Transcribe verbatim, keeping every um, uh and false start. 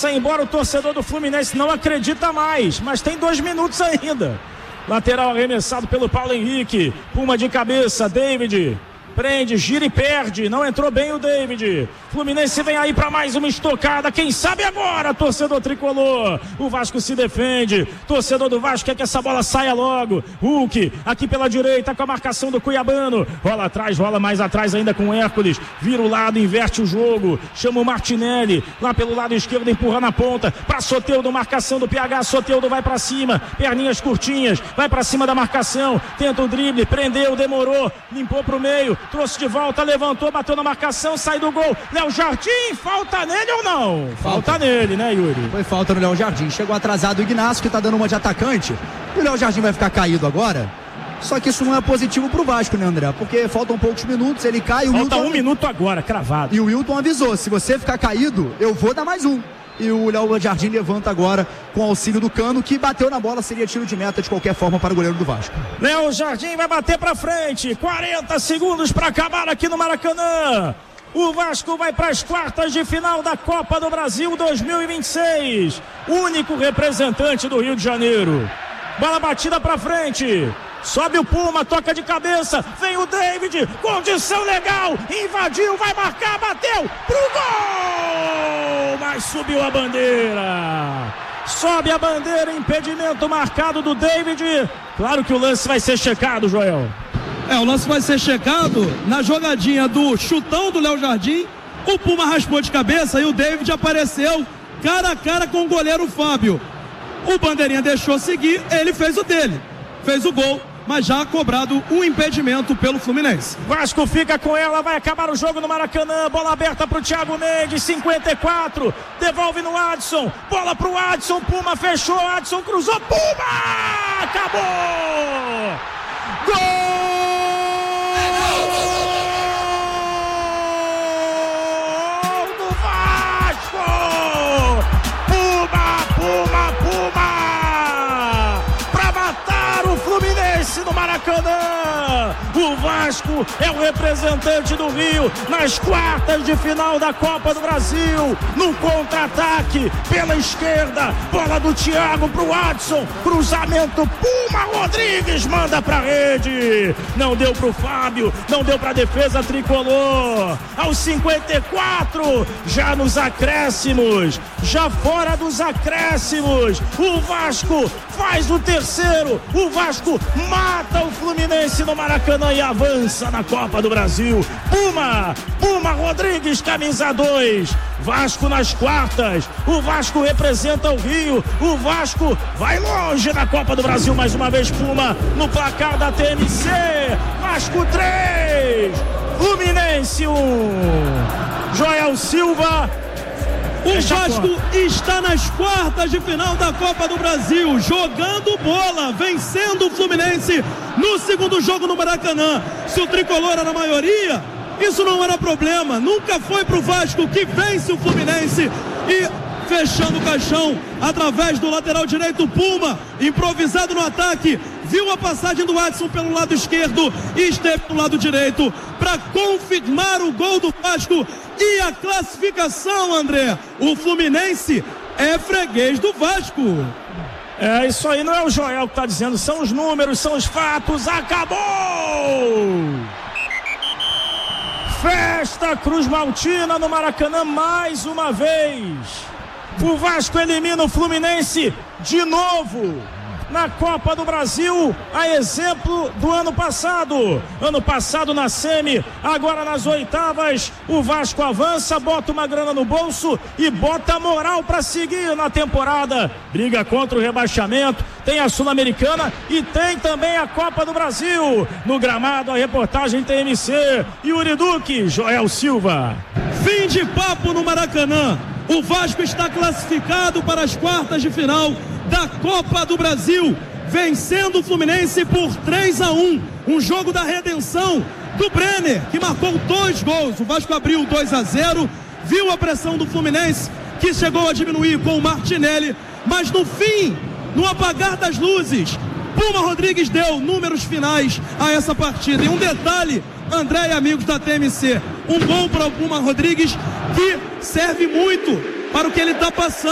sair embora, o torcedor do Fluminense não acredita mais, mas tem dois minutos ainda. Lateral arremessado pelo Paulo Henrique. Puma de cabeça, David prende, gira e perde, não entrou bem o David. Fluminense vem aí para mais uma estocada, quem sabe agora, torcedor tricolor. O Vasco se defende, torcedor do Vasco quer que essa bola saia logo. Hulk, aqui pela direita com a marcação do Cuiabano, rola atrás, rola mais atrás ainda com o Hércules, vira o lado, inverte o jogo, chama o Martinelli, lá pelo lado esquerdo, empurra na ponta, pra Soteldo, marcação do P H, Soteldo vai pra cima, perninhas curtinhas, vai pra cima da marcação, tenta o drible, prendeu, demorou, limpou pro meio, trouxe de volta, levantou, bateu na marcação, sai do gol. Léo Jardim, falta nele ou não? Falta, falta nele, né, Yuri? Foi falta no Léo Jardim. Chegou atrasado o Ignacio, que tá dando uma de atacante. E o Léo Jardim vai ficar caído agora. Só que isso não é positivo pro Vasco, né, André? Porque faltam poucos minutos, ele cai. O Falta Wilton... um minuto agora, cravado. E o Wilton avisou: se você ficar caído, eu vou dar mais um. E o Léo Jardim levanta agora com o auxílio do Cano, que bateu na bola, seria tiro de meta de qualquer forma para o goleiro do Vasco. Léo Jardim vai bater para frente, quarenta segundos para acabar aqui no Maracanã. O Vasco vai para as quartas de final da Copa do Brasil dois mil e vinte e seis, único representante do Rio de Janeiro. Bola batida para frente, sobe o Puma, toca de cabeça, vem o David, condição legal, invadiu, vai marcar, bateu pro gol, mas subiu a bandeira, sobe a bandeira, impedimento marcado do David. Claro que o lance vai ser checado, Joel. É, o lance vai ser checado na jogadinha do chutão do Léo Jardim, o Puma raspou de cabeça e o David apareceu cara a cara com o goleiro Fábio. O bandeirinha deixou seguir, ele fez o dele, fez o gol, mas já cobrado um impedimento pelo Fluminense. Vasco fica com ela, vai acabar o jogo no Maracanã, bola aberta pro Thiago Mendes, cinquenta e quatro, devolve no Adson, bola pro Adson, Puma fechou, Adson cruzou, Puma! Acabou! Gol! Do Vasco! Puma, Puma, Puma! Pra matar o Fluminense no Maracanã! O Vasco é o representante do Rio nas quartas de final da Copa do Brasil, no contra-ataque pela esquerda, bola do Thiago pro Adson, cruzamento, Puma Rodrigues manda pra rede, não deu pro Fábio, não deu pra defesa tricolor. Aos cinquenta e quatro, já nos acréscimos, já fora dos acréscimos, o Vasco faz o terceiro, o Vasco mata o Fluminense no Maracanã e avança na Copa do Brasil. Puma, Puma Rodrigues, camisa dois, Vasco nas quartas, o Vasco representa o Rio, o Vasco vai longe na Copa do Brasil, mais uma vez Puma no placar da T M C, Vasco três, Fluminense um. Joel Silva. O Vasco está nas quartas de final da Copa do Brasil, jogando bola, vencendo o Fluminense no segundo jogo no Maracanã. Se o tricolor era a maioria, isso não era problema, nunca foi pro Vasco, que vence o Fluminense. E fechando o caixão, através do lateral direito, Puma, improvisado no ataque, viu a passagem do Adson pelo lado esquerdo e esteve do lado direito para confirmar o gol do Vasco e a classificação, André. O Fluminense é freguês do Vasco. É, isso aí não é o Joel que tá dizendo, são os números, são os fatos. Acabou! Festa Cruz Maltina no Maracanã mais uma vez. O Vasco elimina o Fluminense de novo na Copa do Brasil, a exemplo do ano passado. Ano passado na semi, agora nas oitavas, o Vasco avança, bota uma grana no bolso e bota moral para seguir na temporada. Briga contra o rebaixamento, tem a Sul-Americana e tem também a Copa do Brasil. No gramado, a reportagem T M C, Yuri Duque, Joel Silva. Fim de papo no Maracanã. O Vasco está classificado para as quartas de final da Copa do Brasil, vencendo o Fluminense por três a um. Um jogo da redenção do Brenner, que marcou dois gols. O Vasco abriu dois a zero, viu a pressão do Fluminense, que chegou a diminuir com o Martinelli, mas no fim, no apagar das luzes, Puma Rodrigues deu números finais a essa partida. E um detalhe, André e amigos da T M C, um gol para o Puma Rodrigues que serve muito para o que ele está passando.